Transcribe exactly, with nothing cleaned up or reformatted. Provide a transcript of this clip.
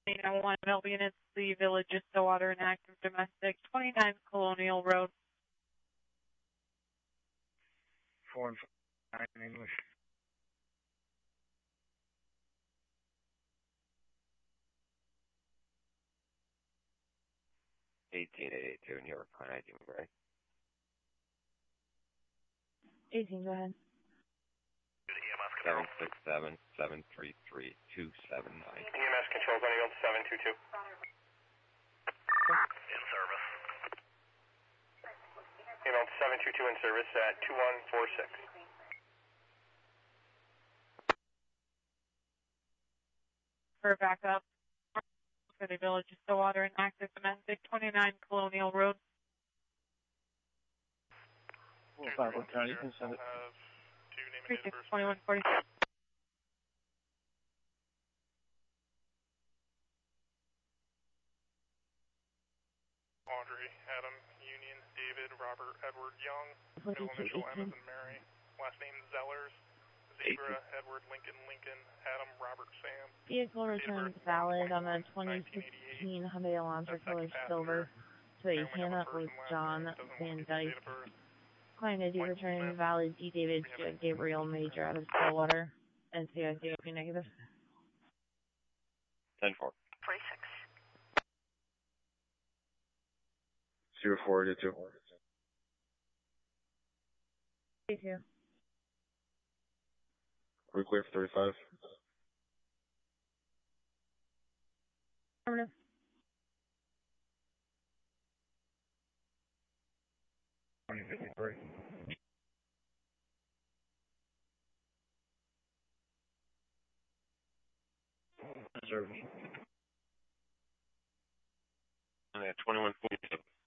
Dana one Melby units, the Village of Stillwater and active domestic, twenty-nine Colonial Road. Four and five, nine English. eighteen eight eight two, New York, Pine I D, right? eighteen, go ahead. seven six seven, seven three three, two seven nine. E M S controls on yield seven two two. In service. Yield seven two two in service at two one four six. For backup, for the Village of Stillwater and active domestic, twenty-nine Colonial Road. Four five one County, you can send it. three six twenty-one forty-six. Audrey, Adam, Union, David, Robert, Edward, Young, middle initial M as in Mary, last name Zellers, Zebra, Edward, Lincoln, Lincoln, Adam, Robert, Sam. Vehicle returns valid on a twenty sixteen Hyundai Elantra color silver to a Hannah with John Van Dyke. Client I D return valid D. David Gabriel Major out of Stillwater. N C I C O P negative. ten four. forty-six. Zero four eight two. eighty-two. We're clear for thirty-five. Affirmative. twenty fifty-three. Service. twenty-one forty-seven.